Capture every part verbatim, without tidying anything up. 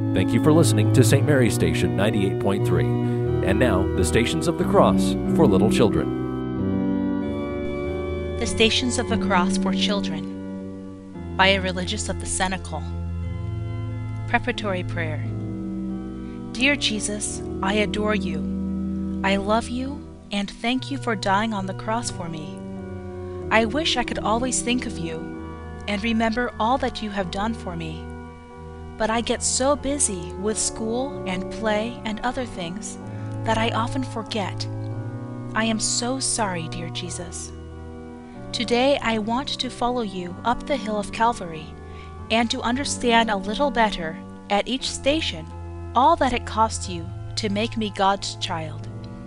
Thank you for listening to Saint Mary's Station ninety-eight point three. And now, the Stations of the Cross for little children. The Stations of the Cross for Children by a religious of the Cenacle. Preparatory Prayer. Dear Jesus, I adore you. I love you and thank you for dying on the cross for me. I wish I could always think of you and remember all that you have done for me. But I get so busy with school and play and other things that I often forget. I am so sorry, dear Jesus. Today I want to follow you up the hill of Calvary and to understand a little better at each station all that it cost you to make me God's child.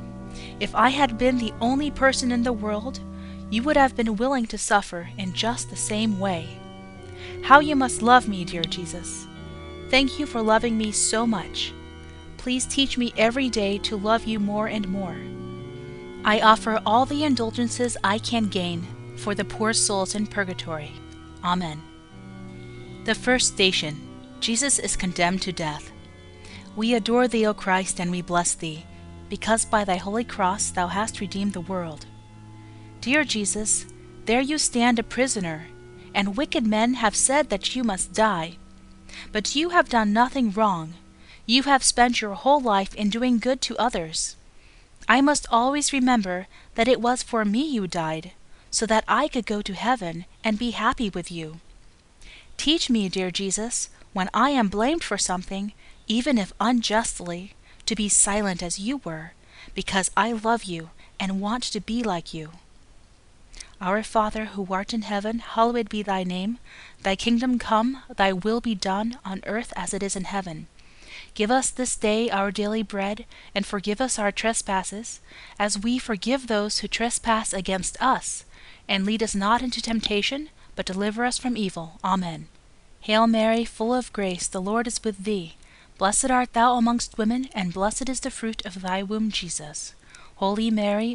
If I had been the only person in the world, you would have been willing to suffer in just the same way. How you must love me, dear Jesus. Thank you for loving me so much. Please teach me every day to love you more and more. I offer all the indulgences I can gain for the poor souls in purgatory. Amen. The first station. Jesus is condemned to death. We adore thee, O Christ, and we bless thee, because by thy holy cross thou hast redeemed the world. Dear Jesus, there you stand a prisoner, and wicked men have said that you must die. But you have done nothing wrong. You have spent your whole life in doing good to others. I must always remember that it was for me you died, so that I could go to heaven and be happy with you. Teach me, dear Jesus, when I am blamed for something, even if unjustly, to be silent as you were, because I love you and want to be like you. Our Father, who art in heaven, hallowed be thy name. Thy kingdom come, thy will be done, on earth as it is in heaven. Give us this day our daily bread, and forgive us our trespasses, as we forgive those who trespass against us. And lead us not into temptation, but deliver us from evil. Amen. Hail Mary, full of grace, the Lord is with thee. Blessed art thou amongst women, and blessed is the fruit of thy womb, Jesus. Holy Mary,